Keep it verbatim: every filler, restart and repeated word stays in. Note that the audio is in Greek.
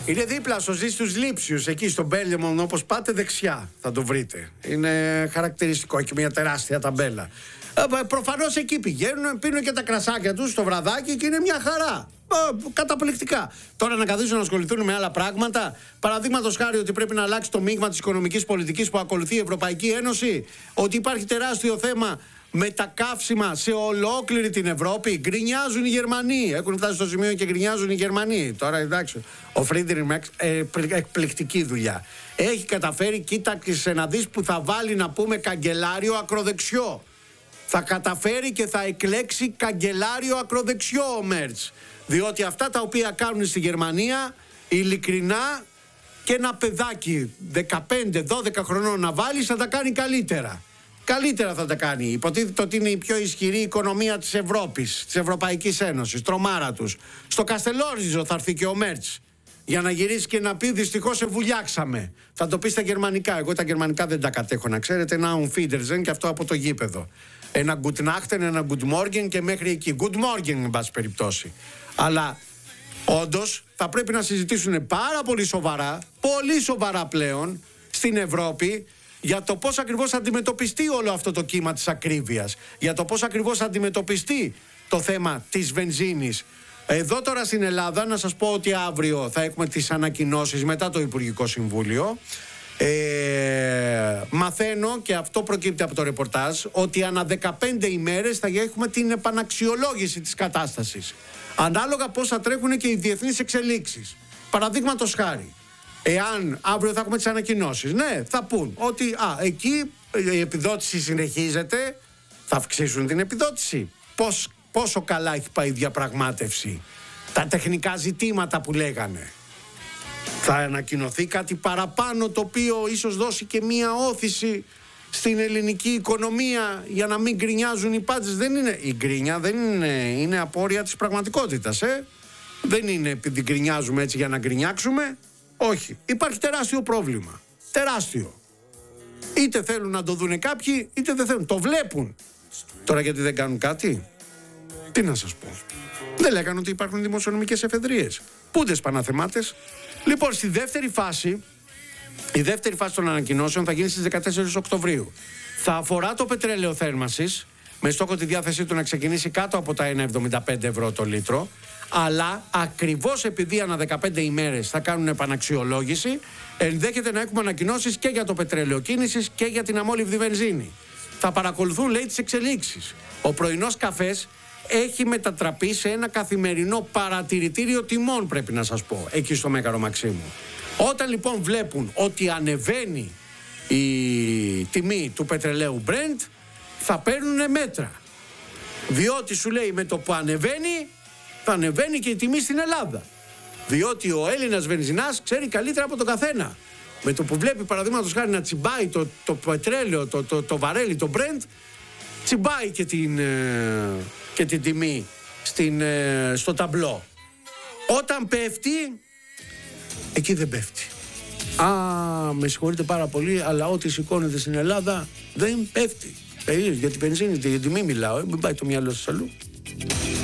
Είναι δίπλα στο Ζει στους Λήψιους, εκεί στον Μπέλιεμον, όπως πάτε δεξιά θα το βρείτε. Είναι χαρακτηριστικό, έχει μια τεράστια ταμπέλα. Ε, προφανώς εκεί πηγαίνουν, πίνουν και τα κρασάκια τους στο βραδάκι και είναι μια χαρά. Ε, καταπληκτικά. Τώρα να καθίσουν να ασχοληθούν με άλλα πράγματα. Παραδείγματος χάρη ότι πρέπει να αλλάξει το μείγμα της οικονομικής πολιτικής που ακολουθεί η Ευρωπαϊκή Ένωση. Ότι υπάρχει τεράστιο θέμα με τα καύσιμα σε ολόκληρη την Ευρώπη. Γκρινιάζουν οι Γερμανοί. Έχουν φτάσει στο σημείο και γκρινιάζουν οι Γερμανοί. Τώρα εντάξει, ο Φρίντριχ Μέρξ, ε, εκπληκτική δουλειά. Έχει καταφέρει, κοίταξε να δεις που θα βάλει να πούμε καγκελάριο ακροδεξιό. Θα καταφέρει και θα εκλέξει καγκελάριο ακροδεξιό ο Μέρτς. Διότι αυτά τα οποία κάνουν στη Γερμανία, ειλικρινά, και ένα παιδάκι δεκαπέντε δώδεκα χρονών να βάλει θα τα κάνει καλύτερα. Καλύτερα θα τα κάνει. Υποτίθεται ότι είναι η πιο ισχυρή οικονομία της Ευρώπης, της Ευρωπαϊκής Ένωσης, τρομάρα τους. Στο Καστελόριζο θα έρθει και ο Μέρτς για να γυρίσει και να πει δυστυχώς σε βουλιάξαμε. Θα το πει στα γερμανικά. Εγώ τα γερμανικά δεν τα κατέχω, να ξέρετε. Ένα Unfiedersen και αυτό από το γήπεδο. Ένα Guten Nacht, ένα Good Morgen και μέχρι εκεί. Good Morgen, εν πάση περιπτώσει. Αλλά όντως θα πρέπει να συζητήσουν πάρα πολύ σοβαρά, πολύ σοβαρά πλέον στην Ευρώπη, για το πώς ακριβώς θα αντιμετωπιστεί όλο αυτό το κύμα της ακρίβειας. Για το πώς ακριβώς θα αντιμετωπιστεί το θέμα της βενζίνης. Εδώ τώρα στην Ελλάδα να σας πω ότι αύριο θα έχουμε τις ανακοινώσεις μετά το Υπουργικό Συμβούλιο. Ε, μαθαίνω, και αυτό προκύπτει από το ρεπορτάζ, ότι ανά δεκαπέντε ημέρες θα έχουμε την επαναξιολόγηση της κατάστασης. Ανάλογα πώς θα τρέχουν και οι διεθνείς εξελίξεις. Παραδείγματος χάρη, εάν αύριο θα έχουμε τις ανακοινώσεις, ναι, θα πούν ότι α, εκεί η επιδότηση συνεχίζεται, θα αυξήσουν την επιδότηση. Πώς, πόσο καλά έχει πάει η διαπραγμάτευση, τα τεχνικά ζητήματα που λέγανε. Θα ανακοινωθεί κάτι παραπάνω το οποίο ίσως δώσει και μία όθηση στην ελληνική οικονομία για να μην γκρινιάζουν οι πάντες. Δεν είναι, η γκρίνια δεν είναι, είναι απόρρια της πραγματικότητας, ε. Δεν είναι επειδή γκρινιάζουμε έτσι για να γκρινιάξουμε. Όχι. Υπάρχει τεράστιο πρόβλημα. Τεράστιο. Είτε θέλουν να το δούνε κάποιοι, είτε δεν θέλουν. Το βλέπουν. Τώρα γιατί δεν κάνουν κάτι. Τι να σας πω. Δεν λέγανε ότι υπάρχουν δημοσιονομικές εφεδρείες. Πούντες παναθεμάτες. Λοιπόν, στη δεύτερη φάση, η δεύτερη φάση των ανακοινώσεων θα γίνει στις δεκατέσσερις Οκτωβρίου. Θα αφορά το πετρέλαιο θέρμανσης, με στόχο τη διάθεσή του να ξεκινήσει κάτω από τα ένα κόμμα εβδομήντα πέντε ευρώ το λίτρο. Αλλά ακριβώς επειδή ανά δεκαπέντε ημέρες θα κάνουν επαναξιολόγηση, ενδέχεται να έχουμε ανακοινώσεις και για το πετρέλαιο κίνησης και για την αμόλυβδη βενζίνη. Θα παρακολουθούν, λέει, τις εξελίξεις. Ο πρωινός καφές έχει μετατραπεί σε ένα καθημερινό παρατηρητήριο τιμών, πρέπει να σας πω, εκεί στο Μέγαρο Μαξίμου. Όταν λοιπόν βλέπουν ότι ανεβαίνει η τιμή του πετρελαίου Brent, θα παίρνουν μέτρα. Διότι σου λέει, με το που ανεβαίνει, θα ανεβαίνει και η τιμή στην Ελλάδα. Διότι ο Έλληνας βενζινάς ξέρει καλύτερα από τον καθένα. Με το που βλέπει, παραδείγματος χάρη, να τσιμπάει το, το πετρέλαιο, το, το, το βαρέλι, το Brent, τσιμπάει και την, και την τιμή στην, στο ταμπλό. Όταν πέφτει, εκεί δεν πέφτει. Α, με συγχωρείτε πάρα πολύ, αλλά ό,τι σηκώνεται στην Ελλάδα δεν πέφτει. Ε, για την βενζίνη, για την τιμή μιλάω, ε, μην πάει το μυαλό σας αλλού.